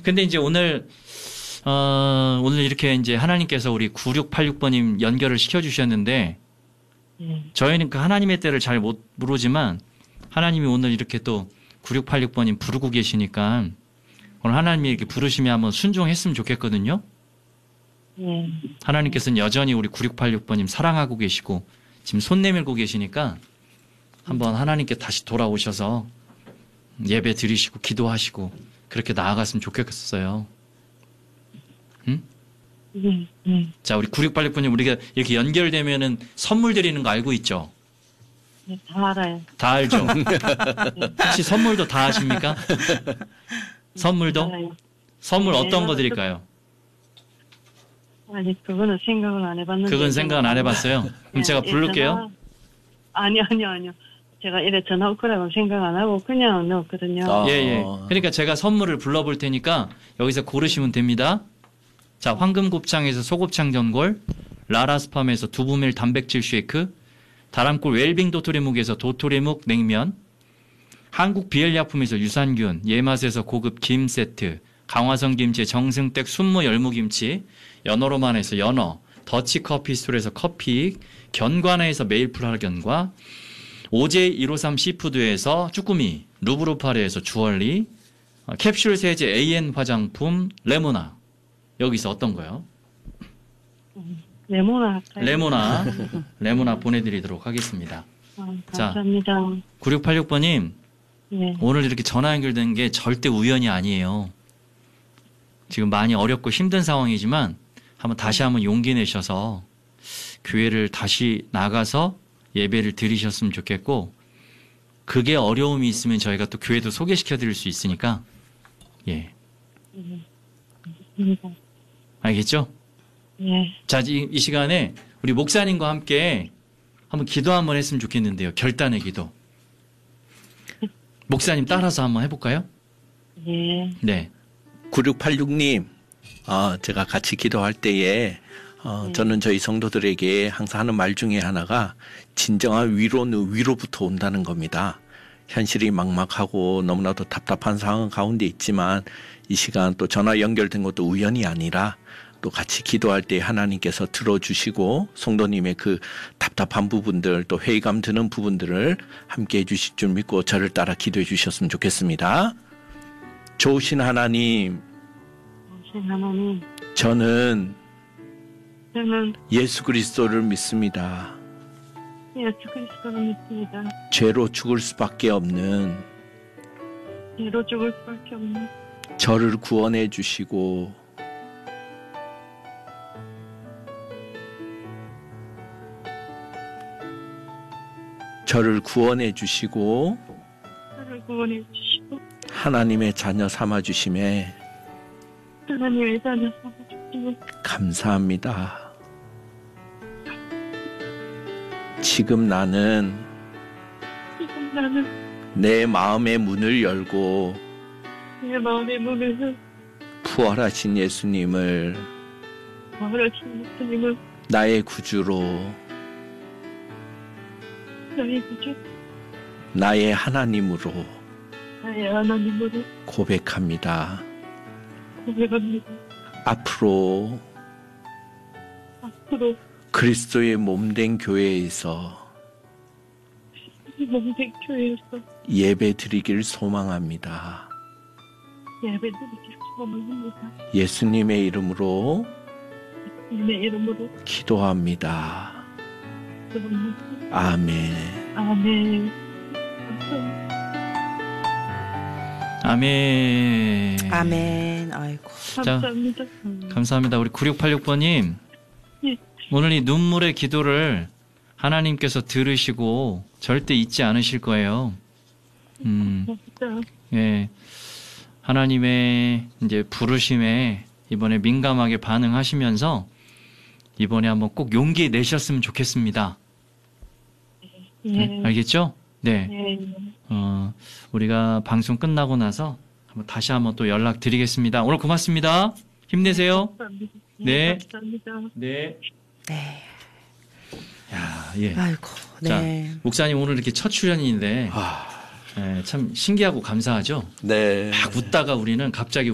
근데 이제 오늘 이렇게 이제 하나님께서 우리 9686번님 연결을 시켜주셨는데, 저희는 그 하나님의 때를 잘 모르지만, 하나님이 오늘 이렇게 또 9686번님 부르고 계시니까, 오늘 하나님이 이렇게 부르시면 한번 순종했으면 좋겠거든요. 하나님께서는 여전히 우리 9686번님 사랑하고 계시고, 지금 손 내밀고 계시니까, 한번 하나님께 다시 돌아오셔서 예배 드리시고, 기도하시고, 그렇게 나아갔으면 좋겠어요. 응? 자, 우리 9686번님, 우리가 이렇게 연결되면은 선물 드리는 거 알고 있죠? 네, 다 알아요. 다 알죠? 혹시 선물도 다 아십니까? 선물도? 알아요. 선물 네, 어떤 거 드릴까요? 아니, 그거는 생각은 안 해봤는데. 그건 생각은 안 해봤어요? 그럼 제가 부를게요. 아니요. 제가 이래 전화 올 거라고 생각 안 하고 그냥 넣었거든요. 예. 그러니까 제가 선물을 불러볼 테니까 여기서 고르시면 됩니다. 자, 황금곱창에서 소곱창 전골, 라라스팜에서 두부밀 단백질 쉐이크, 다람골 웰빙 도토리묵에서 도토리묵 냉면, 한국 비엘리아품에서 유산균, 예맛에서 고급 김 세트, 강화성 김치의 정승댁 순무 열무김치, 연어로만에서 연어, 더치커피 스토리에서 커피, 견과나에서 메일풀 할견과, 오제 153 시푸드에서 쭈꾸미, 루브루파레에서 주얼리, 캡슐 세제 AN 화장품 레모나. 여기서 어떤 거요? 레모나 할까요? 레모나 보내드리도록 하겠습니다. 감사합니다. 자, 9686번님, 네. 오늘 이렇게 전화 연결된 게 절대 우연이 아니에요. 지금 많이 어렵고 힘든 상황이지만 다시 한번 용기 내셔서 교회를 다시 나가서 예배를 드리셨으면 좋겠고, 그게 어려움이 있으면 저희가 또 교회도 소개시켜 드릴 수 있으니까, 예. 알겠죠? 예. 자, 이 시간에 우리 목사님과 함께 한번 기도 한번 했으면 좋겠는데요. 결단의 기도. 목사님 따라서 한번 해볼까요? 예. 네. 9686님, 제가 같이 기도할 때에 저는 저희 성도들에게 항상 하는 말 중에 하나가 진정한 위로는 위로부터 온다는 겁니다. 현실이 막막하고 너무나도 답답한 상황 가운데 있지만 이 시간 또 전화 연결된 것도 우연이 아니라 또 같이 기도할 때 하나님께서 들어주시고 성도님의 그 답답한 부분들 또 회의감 드는 부분들을 함께 해주실 줄 믿고 저를 따라 기도해 주셨으면 좋겠습니다. 좋으신 하나님, 저는 예수 그리스도를 믿습니다. 예수 그리스도를 믿습니다. 죄로 죽을 수밖에 없는 저를 구원해 주시고 하나님의 자녀 삼아 주심에 감사합니다. 지금 나는 내 마음의 문을 열고 부활하신 예수님을 나의 구주로 나의 하나님으로 고백합니다. 앞으로 그리스도의 몸된 교회에서 예배 드리길 소망합니다. 예수님의 이름으로 기도합니다. 아멘. 아멘. 아멘. 아이고. 감사합니다. 감사합니다. 우리 9686번님. 예. 오늘 이 눈물의 기도를 하나님께서 들으시고 절대 잊지 않으실 거예요. 예. 하나님의 이제 부르심에 이번에 민감하게 반응하시면서 이번에 한번 꼭 용기 내셨으면 좋겠습니다. 예. 알겠죠? 네. 예. 우리가 방송 끝나고 나서 다시 한번 또 연락 드리겠습니다. 오늘 고맙습니다. 힘내세요. 감사합니다. 네. 감사합니다. 네. 네. 야, 예. 아이고. 네. 자, 목사님 오늘 이렇게 첫 출연인데 참 신기하고 감사하죠? 네. 막 웃다가 우리는 갑자기